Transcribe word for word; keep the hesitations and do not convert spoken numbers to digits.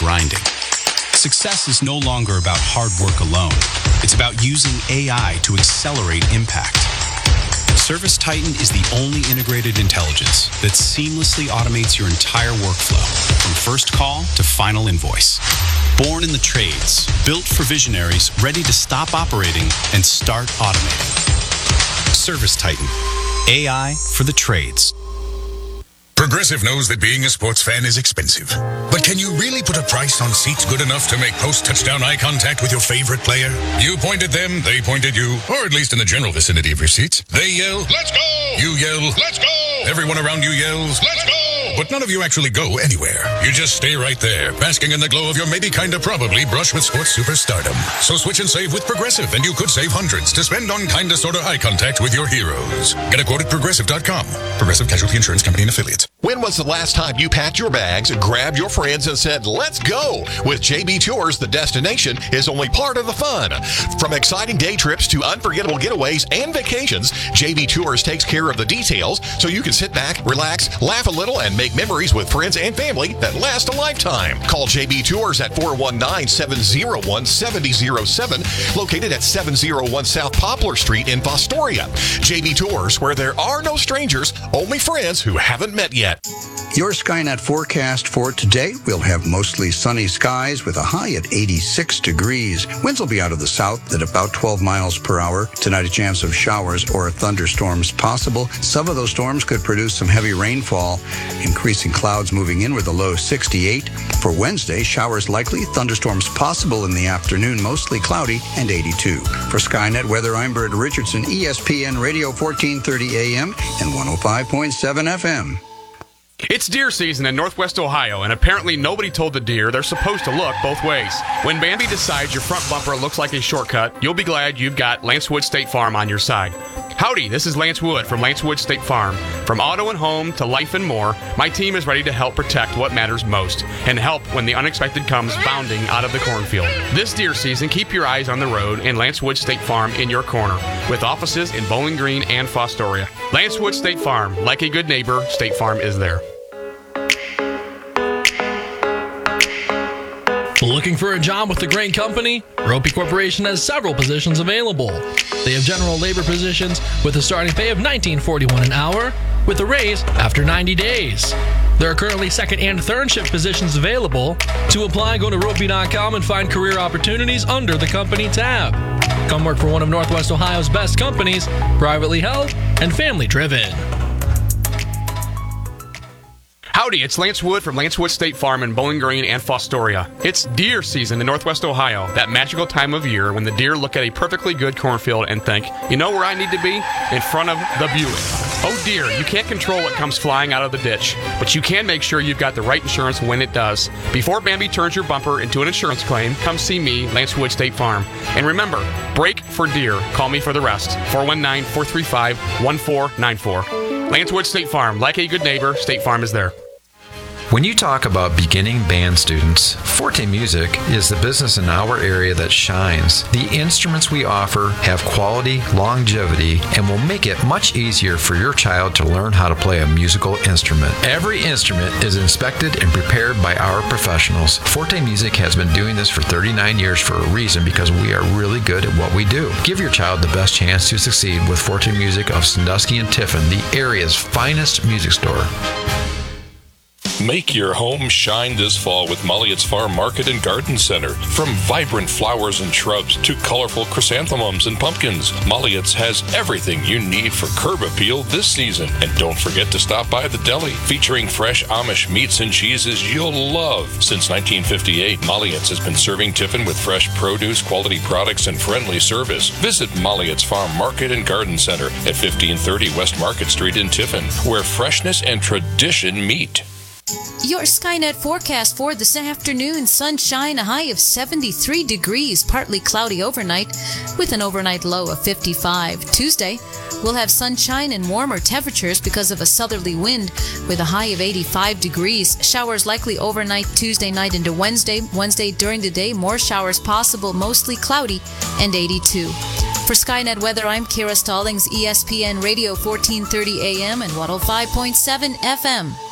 grinding. Success is no longer about hard work alone. It's about using A I to accelerate impact. ServiceTitan is the only integrated intelligence that seamlessly automates your entire workflow, from first call to final invoice. Born in the trades, built for visionaries ready to stop operating and start automating. ServiceTitan, A I for the trades. Progressive knows that being a sports fan is expensive. But can you really put a price on seats good enough to make post-touchdown eye contact with your favorite player? You point at them, they point at you, or at least in the general vicinity of your seats. They yell, "Let's go!" You yell, "Let's go!" Everyone around you yells, "Let's go!" But none of you actually go anywhere. You just stay right there, basking in the glow of your maybe kinda probably brush with sports superstardom. So switch and save with Progressive, and you could save hundreds to spend on kinda sorta eye contact with your heroes. Get a quote at progressive dot com. Progressive Casualty Insurance Company and Affiliates. When was the last time you packed your bags, grabbed your friends, and said, "Let's go"? With J B Tours, the destination is only part of the fun. From exciting day trips to unforgettable getaways and vacations, J B Tours takes care of the details so you can sit back, relax, laugh a little, and make memories with friends and family that last a lifetime. Call J B Tours at four one nine, seven oh one, seven oh oh seven, located at seven oh one South Poplar Street in Fostoria. J B Tours, where there are no strangers, only friends who haven't met yet. Your Skynet forecast for today, we'll have mostly sunny skies with a high at eighty-six degrees. Winds will be out of the south at about twelve miles per hour. Tonight, a chance of showers or thunderstorms possible. Some of those storms could produce some heavy rainfall. Increasing clouds moving in with a low sixty-eight. For Wednesday, showers likely, thunderstorms possible in the afternoon, mostly cloudy, and eighty-two. For Skynet Weather, I'm Bert Richardson, E S P N Radio fourteen thirty A M and one oh five point seven F M. It's deer season in Northwest Ohio, and apparently nobody told the deer they're supposed to look both ways. When Bambi decides your front bumper looks like a shortcut, you'll be glad you've got Lance Wood State Farm on your side. Howdy, this is Lance Wood from Lance Wood State Farm. From auto and home to life and more, my team is ready to help protect what matters most and help when the unexpected comes bounding out of the cornfield. This deer season, keep your eyes on the road and Lance Wood State Farm in your corner, with offices in Bowling Green and Fostoria. Lance Wood State Farm, like a good neighbor, State Farm is there. Looking for a job with the Grain Company? Ropey Corporation has several positions available. They have general labor positions with a starting pay of nineteen forty-one an hour, with a raise after ninety days. There are currently second and third shift positions available. To apply, go to ropey dot com and find career opportunities under the company tab. Come work for one of Northwest Ohio's best companies, privately held and family driven. Howdy, it's Lance Wood from Lance Wood State Farm in Bowling Green and Fostoria. It's deer season in Northwest Ohio, that magical time of year when the deer look at a perfectly good cornfield and think, you know where I need to be? In front of the Buick. Oh dear, you can't control what comes flying out of the ditch, but you can make sure you've got the right insurance when it does. Before Bambi turns your bumper into an insurance claim, come see me, Lance Wood State Farm. And remember, brake for deer. Call me for the rest. four one nine, four three five, one four nine four. Lance Wood State Farm. Like a good neighbor, State Farm is there. When you talk about beginning band students, Forte Music is the business in our area that shines. The instruments we offer have quality, longevity, and will make it much easier for your child to learn how to play a musical instrument. Every instrument is inspected and prepared by our professionals. Forte Music has been doing this for thirty-nine years for a reason, because we are really good at what we do. Give your child the best chance to succeed with Forte Music of Sandusky and Tiffin, the area's finest music store. Make your home shine this fall with Molliett's Farm Market and Garden Center. From vibrant flowers and shrubs to colorful chrysanthemums and pumpkins, Molliett's has everything you need for curb appeal this season. And don't forget to stop by the deli, featuring fresh Amish meats and cheeses you'll love. Since nineteen fifty-eight, Molliett's has been serving Tiffin with fresh produce, quality products, and friendly service. Visit Molliett's Farm Market and Garden Center at fifteen thirty West Market Street in Tiffin, where freshness and tradition meet. Your Skynet forecast for this afternoon: sunshine, a high of seventy-three degrees, partly cloudy overnight with an overnight low of fifty-five. Tuesday, we'll have sunshine and warmer temperatures because of a southerly wind with a high of eighty-five degrees. Showers likely overnight Tuesday night into Wednesday. Wednesday during the day, more showers possible, mostly cloudy, and eighty-two. For Skynet Weather, I'm Kara Stallings, E S P N Radio fourteen thirty A M and one oh five point seven F M.